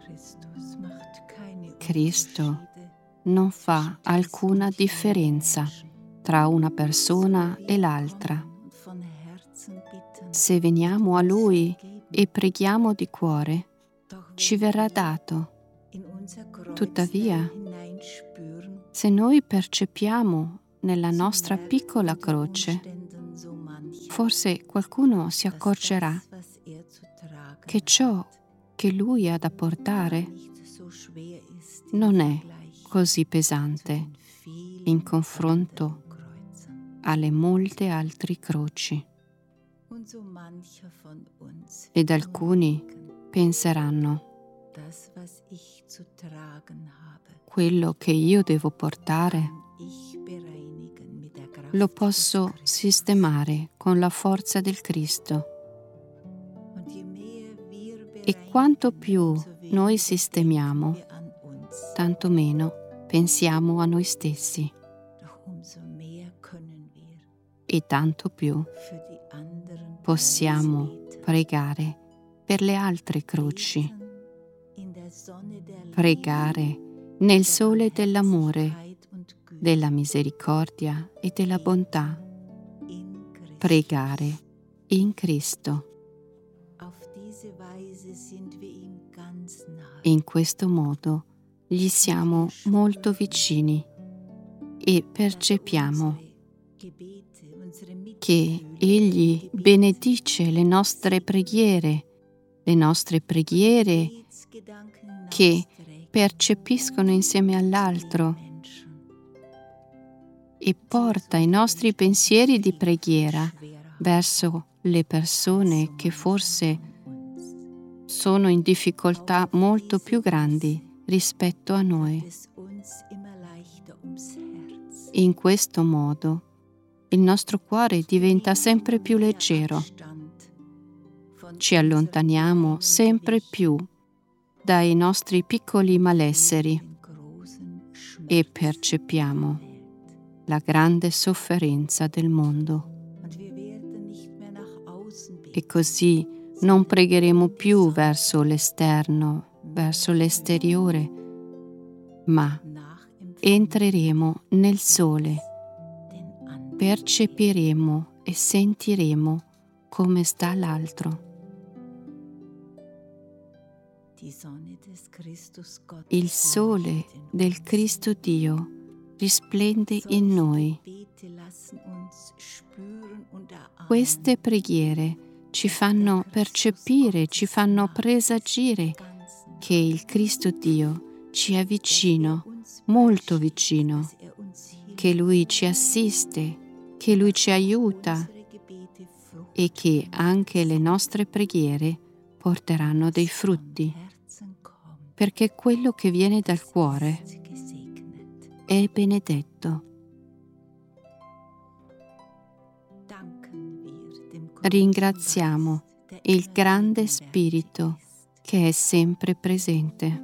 Cristo non fa alcuna differenza tra una persona e l'altra. Se veniamo a Lui e preghiamo di cuore, ci verrà dato. Tuttavia, se noi percepiamo nella nostra piccola croce, forse qualcuno si accorgerà che ciò che Lui ha da portare non è così pesante in confronto alle molte altre croci. Ed alcuni penseranno: quello che io devo portare lo posso sistemare con la forza del Cristo. E quanto più noi sistemiamo, tanto meno pensiamo a noi stessi. E tanto più possiamo pregare per le altre croci, pregare nel sole dell'amore, della misericordia e della bontà, pregare in Cristo. In questo modo gli siamo molto vicini e percepiamo che Egli benedice le nostre preghiere che percepiscono insieme all'altro, e porta i nostri pensieri di preghiera verso le persone che forse sono in difficoltà molto più grandi rispetto a noi. In questo modo il nostro cuore diventa sempre più leggero. Ci allontaniamo sempre più dai nostri piccoli malesseri e percepiamo la grande sofferenza del mondo. E così non pregheremo più verso l'esterno, verso l'esteriore, ma entreremo nel sole, percepiremo e sentiremo come sta l'altro. Il sole del Cristo Dio risplende in noi. Queste preghiere ci fanno percepire, ci fanno presagire che il Cristo Dio ci è vicino, molto vicino, che Lui ci assiste, che Lui ci aiuta e che anche le nostre preghiere porteranno dei frutti, perché quello che viene dal cuore è benedetto. Ringraziamo il grande Spirito che è sempre presente.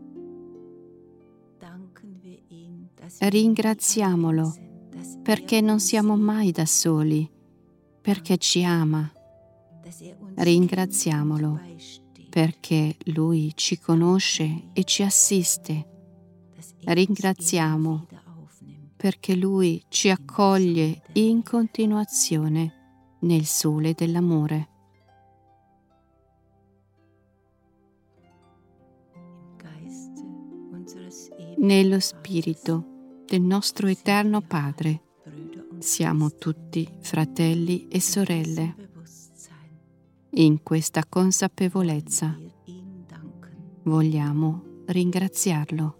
Ringraziamolo perché non siamo mai da soli, perché ci ama. Ringraziamolo perché Lui ci conosce e ci assiste. Ringraziamo perché Lui ci accoglie in continuazione nel sole dell'amore. Nello Spirito del nostro Eterno Padre siamo tutti fratelli e sorelle. In questa consapevolezza vogliamo ringraziarlo.